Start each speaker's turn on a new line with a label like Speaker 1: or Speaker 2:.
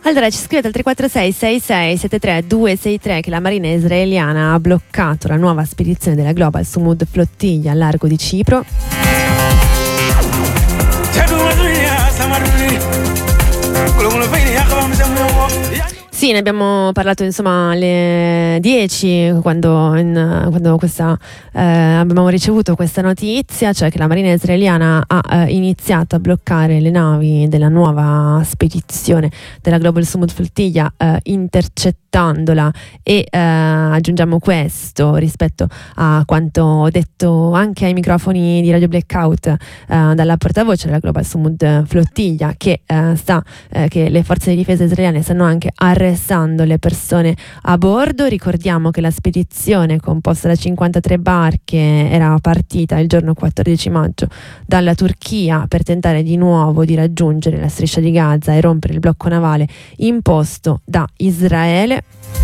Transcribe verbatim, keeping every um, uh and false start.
Speaker 1: Allora ci scrivete al tre quattro sei sei sei sette tre due sei tre che la marina israeliana ha bloccato la nuova spedizione della Global Sumud Flottiglia al largo di Cipro. Sì, ne abbiamo parlato insomma alle dieci quando, in, quando questa, eh, abbiamo ricevuto questa notizia, cioè che la marina israeliana ha eh, iniziato a bloccare le navi della nuova spedizione della Global Sumud Flottiglia, eh, intercettandola e eh, aggiungiamo questo rispetto a quanto detto anche ai microfoni di Radio Blackout eh, dalla portavoce della Global Sumud Flottiglia che, eh, sta, eh, che le forze di difesa israeliane stanno anche arrestando le persone a bordo. Ricordiamo che la spedizione composta da cinquantatré barche era partita il giorno quattordici maggio dalla Turchia per tentare di nuovo di raggiungere la striscia di Gaza e rompere il blocco navale imposto da Israele.